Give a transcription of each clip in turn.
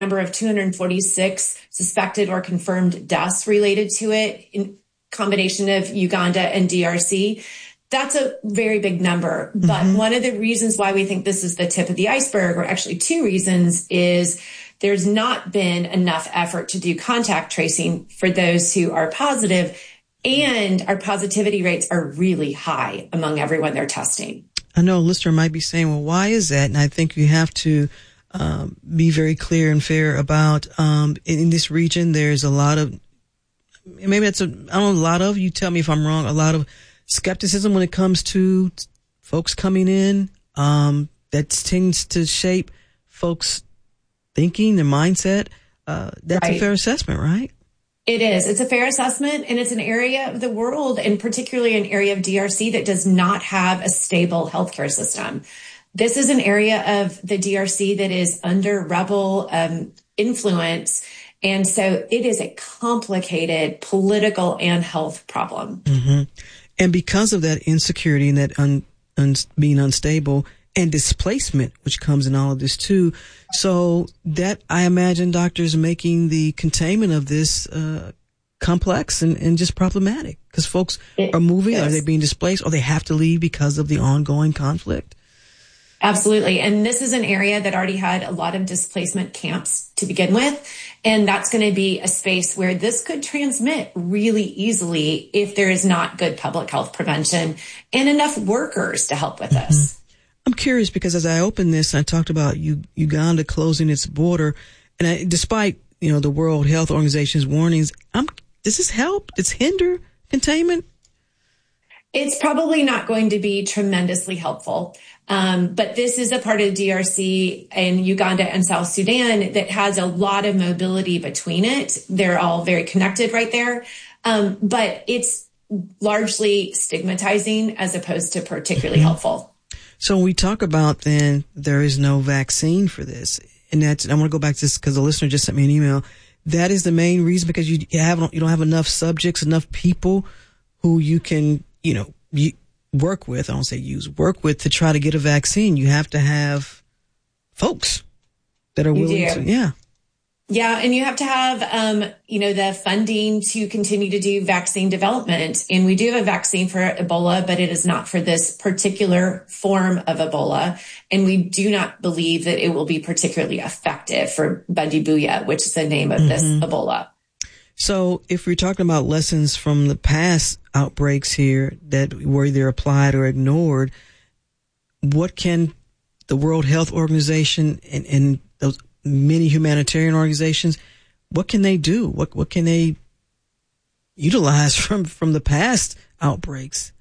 number of 246 suspected or confirmed deaths related to it in combination of Uganda and DRC. That's a very big number. But one of the reasons why we think this is the tip of the iceberg, or actually two reasons, is there's not been enough effort to do contact tracing for those who are positive, and our positivity rates are really high among everyone they're testing. I know a listener might be saying, well, why is that? And I think you have to be very clear and fair about in this region, there's a lot of, maybe that's a lot of, you tell me if I'm wrong, a lot of skepticism when it comes to folks coming in. That tends to shape folks' thinking, their mindset. That's right. A fair assessment, right? It is. It's a fair assessment, and it's an area of the world, and particularly an area of DRC that does not have a stable healthcare system. This is an area of the DRC that is under rebel influence, and so it is a complicated political and health problem. And because of that insecurity and that being unstable and displacement, which comes in all of this too, so that I imagine doctors making the containment of this complex and just problematic, because folks are moving, are they being displaced, or they have to leave because of the ongoing conflict? Absolutely. And this is an area that already had a lot of displacement camps to begin with. And that's going to be a space where this could transmit really easily if there is not good public health prevention and enough workers to help with this. I'm curious because as I opened this, I talked about Uganda closing its border. And despite, the World Health Organization's warnings, does this help? Does hinder containment? It's probably not going to be tremendously helpful. But this is a part of DRC and Uganda and South Sudan that has a lot of mobility between it. They're all very connected right there. But it's largely stigmatizing as opposed to particularly helpful. So when we talk about then there is no vaccine for this, and I want to go back to this because the listener just sent me an email. That is the main reason, because you don't have enough subjects, enough people who you can, work with. I don't say work with to try to get a vaccine. You have to have folks that are willing to. Yeah. And you have to have, the funding to continue to do vaccine development. And we do have a vaccine for Ebola, but it is not for this particular form of Ebola. And we do not believe that it will be particularly effective for Bundibugyo, which is the name of this Ebola. So if we're talking about lessons from the past outbreaks here that were either applied or ignored, what can the World Health Organization and those many humanitarian organizations, what can they do? What can they utilize from the past outbreaks?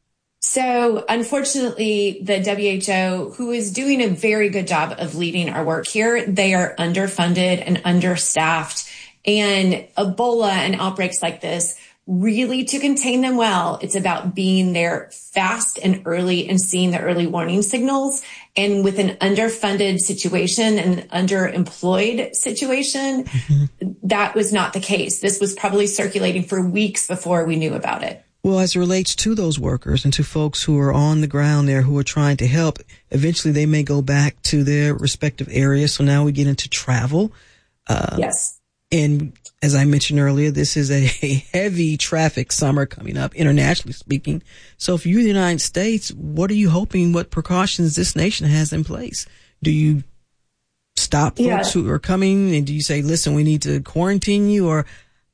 So unfortunately, the WHO, who is doing a very good job of leading our work here, they are underfunded and understaffed. And Ebola and outbreaks like this, really to contain them well, it's about being there fast and early and seeing the early warning signals. And with an underfunded situation and underemployed situation, that was not the case. This was probably circulating for weeks before we knew about it. Well, as it relates to those workers and to folks who are on the ground there who are trying to help, eventually they may go back to their respective areas. So now we get into travel. Yes. And as I mentioned earlier, this is a heavy traffic summer coming up, internationally speaking. So if you're in the United States, what are you hoping, what precautions this nation has in place? Do you stop folks who are coming, and do you say, listen, we need to quarantine you? Or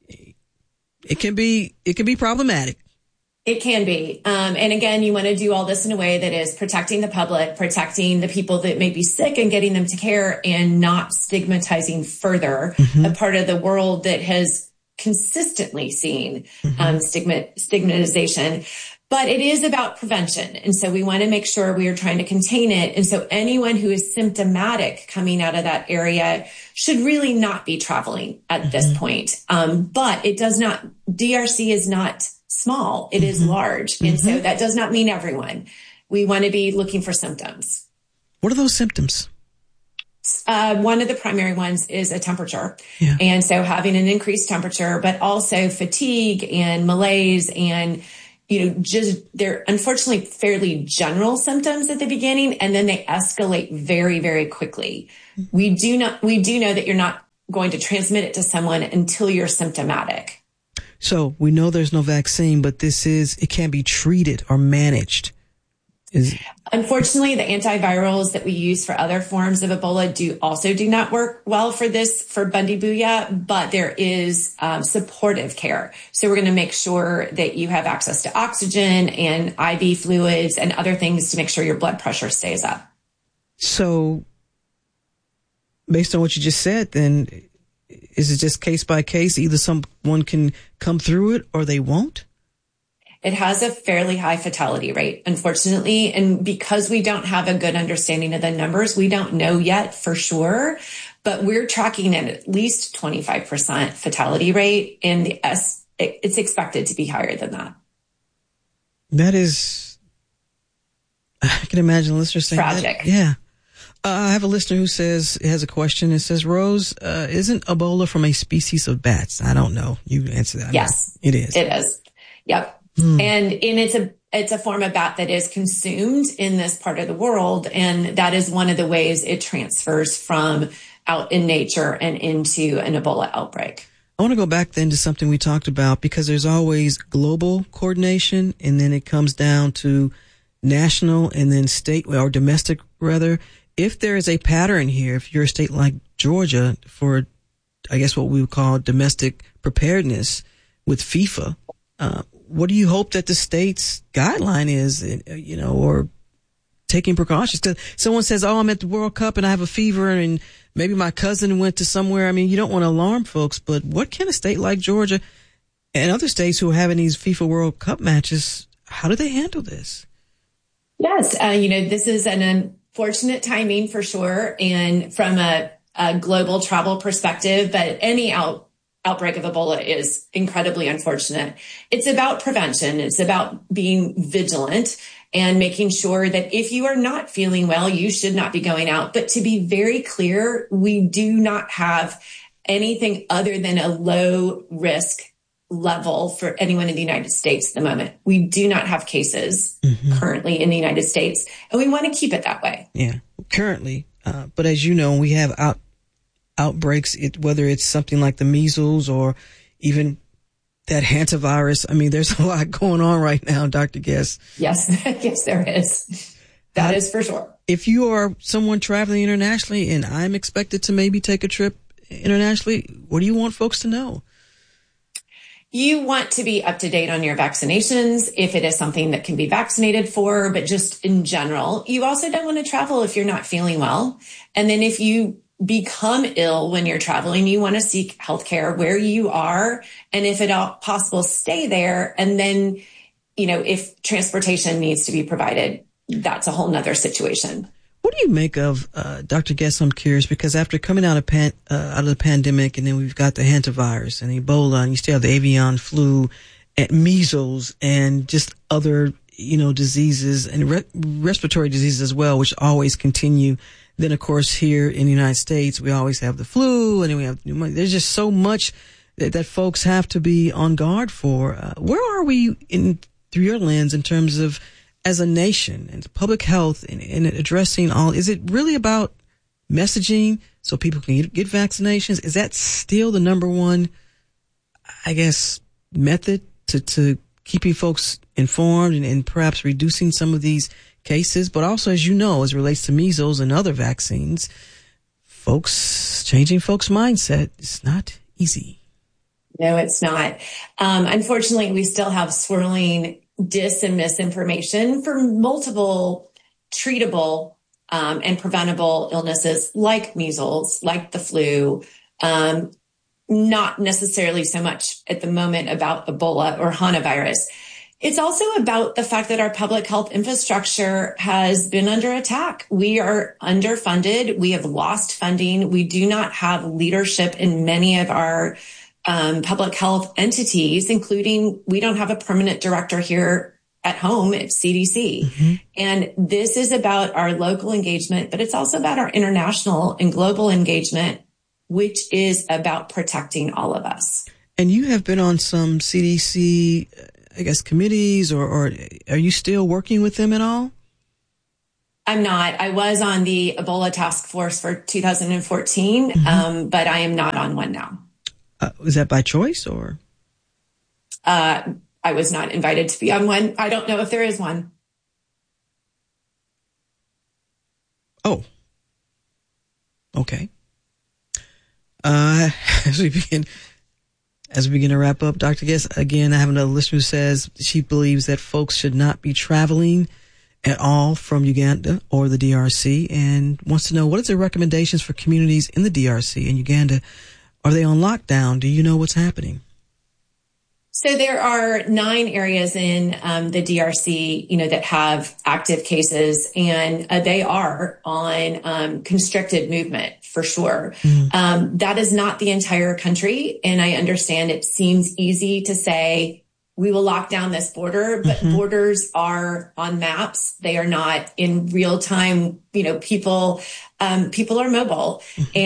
it can be problematic. It can be. And again, you want to do all this in a way that is protecting the public, protecting the people that may be sick and getting them to care, and not stigmatizing further a part of the world that has consistently seen stigmatization. But it is about prevention. And so we want to make sure we are trying to contain it. And so anyone who is symptomatic coming out of that area should really not be traveling at this point. But it does not, DRC is not small. It is large. And so that does not mean everyone. We want to be looking for symptoms. What are those symptoms? One of the primary ones is a temperature. And so having an increased temperature, but also fatigue and malaise and they're unfortunately fairly general symptoms at the beginning, and then they escalate very, very quickly. We do know that you're not going to transmit it to someone until you're symptomatic. So we know there's no vaccine, but it can be treated or managed. Unfortunately, the antivirals that we use for other forms of Ebola do not work well for Bundibugyo, but there is supportive care. So we're going to make sure that you have access to oxygen and IV fluids and other things to make sure your blood pressure stays up. So based on what you just said, then is it just case by case? Either someone can come through it or they won't? It has a fairly high fatality rate, unfortunately. And because we don't have a good understanding of the numbers, we don't know yet for sure, but we're tracking at least 25% fatality rate, and it's expected to be higher than that. That is, I can imagine a listener saying tragic. That. Yeah. I have a listener who has a question. It says, Rose, isn't Ebola from a species of bats? I don't know. You answer that. Yes. It is. It is. Yep. And it's a form of bat that is consumed in this part of the world. And that is one of the ways it transfers from out in nature and into an Ebola outbreak. I want to go back then to something we talked about, because there's always global coordination, and then it comes down to national and then state or domestic rather. If there is a pattern here, if you're a state like Georgia for, I guess what we would call domestic preparedness with FIFA, what do you hope that the state's guideline is, or taking precautions? Because someone says, I'm at the World Cup and I have a fever, and maybe my cousin went to somewhere. I mean, you don't want to alarm folks, but what can a state like Georgia and other states who are having these FIFA World Cup matches, how do they handle this? Yes. This is an unfortunate timing for sure. And from a global travel perspective, but any outbreak of Ebola is incredibly unfortunate. It's about prevention. It's about being vigilant and making sure that if you are not feeling well, you should not be going out. But to be very clear, we do not have anything other than a low risk level for anyone in the United States at the moment. We do not have cases currently in the United States, and we want to keep it that way. Yeah, currently. But as you know, we have outbreaks, whether it's something like the measles or even that hantavirus. I mean, there's a lot going on right now, Dr. Guess. Yes, yes, there is. That is for sure. If you are someone traveling internationally and I'm expected to maybe take a trip internationally, what do you want folks to know? You want to be up to date on your vaccinations if it is something that can be vaccinated for, but just in general. You also don't want to travel if you're not feeling well. And then if you become ill when you're traveling, you want to seek healthcare where you are. And if at all possible, stay there. And then, if transportation needs to be provided, that's a whole nother situation. What do you make of, Dr. Guess, I'm curious, because after coming out of the pandemic, and then we've got the hantavirus and Ebola, and you still have the avian flu and measles and just other, diseases and respiratory diseases as well, which always continue. Then, of course, here in the United States, we always have the flu, and then we have pneumonia. There's just so much that folks have to be on guard for. Where are we through your lens in terms of as a nation and public health and addressing all? Is it really about messaging so people can get vaccinations? Is that still the number one, I guess, method to keeping folks informed and perhaps reducing some of these cases? But also, as you know, as it relates to measles and other vaccines, changing folks' mindset is not easy. No, it's not. Unfortunately, we still have swirling dis and misinformation for multiple treatable and preventable illnesses like measles, like the flu, not necessarily so much at the moment about Ebola or hantavirus. It's also about the fact that our public health infrastructure has been under attack. We are underfunded. We have lost funding. We do not have leadership in many of our public health entities, including we don't have a permanent director here at home at CDC. Mm-hmm. And this is about our local engagement, but it's also about our international and global engagement, which is about protecting all of us. And you have been on some CDC, I guess, committees or are you still working with them at all? I'm not. I was on the Ebola task force for 2014, but I am not on one now. Was that by choice or? I was not invited to be on one. I don't know if there is one. Oh, okay. As we begin to wrap up, Dr. Guess, again, I have another listener who says she believes that folks should not be traveling at all from Uganda or the DRC and wants to know what is the recommendations for communities in the DRC and Uganda. Are they on lockdown? Do you know what's happening? So there are 9 areas in the DRC, that have active cases, and they are on constricted movement for sure. That is not the entire country, and I understand it seems easy to say we will lock down this border, but borders are on maps. They are not in real time. People are mobile,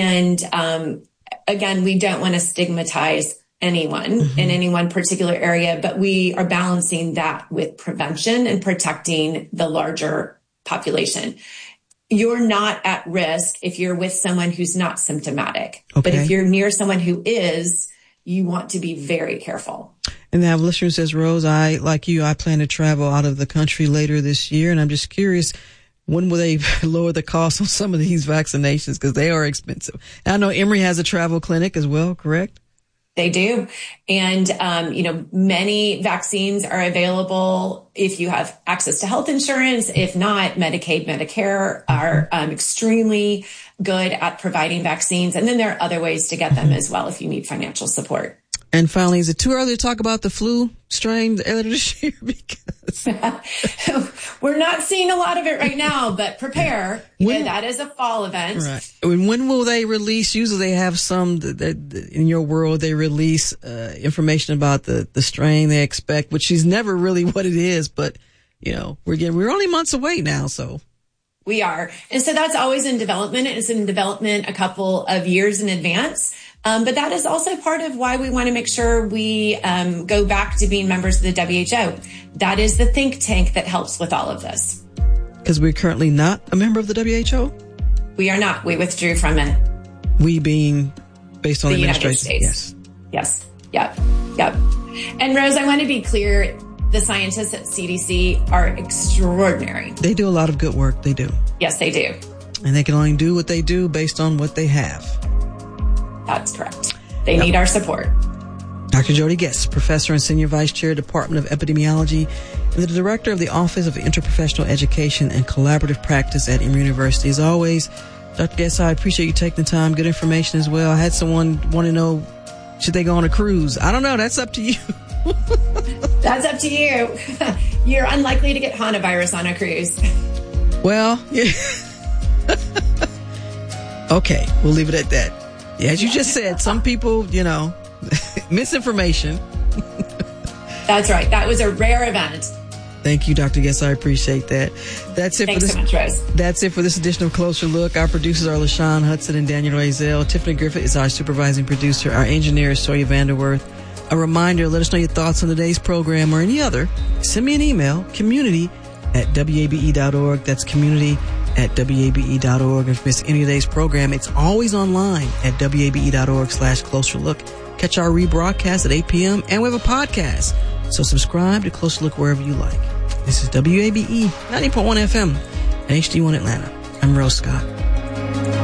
and again, we don't want to stigmatize anyone in any one particular area, but we are balancing that with prevention and protecting the larger population. You're not at risk if you're with someone who's not symptomatic, but if you're near someone who is, you want to be very careful. And now a listener says, Rose, I plan to travel out of the country later this year, and I'm just curious, when will they lower the cost on some of these vaccinations? Because they are expensive. And I know Emory has a travel clinic as well, correct? They do. And, many vaccines are available if you have access to health insurance. If not, Medicaid, Medicare are extremely good at providing vaccines. And then there are other ways to get them as well if you need financial support. And finally, is it too early to talk about the flu strain later this year? Because we're not seeing a lot of it right now, but prepare. That is a fall event. Right. When will they release? Usually they have some in your world, they release information about the strain they expect, which is never really what it is. But, we're only months away now, so. We are. And so that's always in development. It's in development a couple of years in advance. But that is also part of why we want to make sure we go back to being members of the WHO. That is the think tank that helps with all of this. Because we're currently not a member of the WHO? We are not. We withdrew from it. We being based on the administration. United States. Yes. Yep. And Rose, I want to be clear. The scientists at CDC are extraordinary. They do a lot of good work. They do. Yes, they do. And they can only do what they do based on what they have. That's correct. They need our support. Dr. Jody Guess, Professor and Senior Vice Chair, Department of Epidemiology, and the Director of the Office of Interprofessional Education and Collaborative Practice at Emory University. As always, Dr. Guess, I appreciate you taking the time. Good information as well. I had someone want to know, should they go on a cruise? I don't know. That's up to you. That's up to you. You're unlikely to get hantavirus on a cruise. Well, yeah. Okay, we'll leave it at that. Yeah, as you just said, some people, misinformation. That's right. That was a rare event. Thank you, Dr. Guess. I appreciate that. Thanks so much, Rose. That's it for this edition of Closer Look. Our producers are LaShawn Hudson and Daniel Razel. Tiffany Griffith is our supervising producer. Our engineer is Sawyer Vanderworth. A reminder, let us know your thoughts on today's program or any other. Send me an email, community@wabe.org. That's community@wabe.org. If you miss any of today's program, it's always online at wabe.org/closer look. Catch our rebroadcast at 8 p.m. and we have a podcast. So subscribe to Closer Look wherever you like. This is WABE 90.1 FM and HD1 Atlanta. I'm Rose Scott.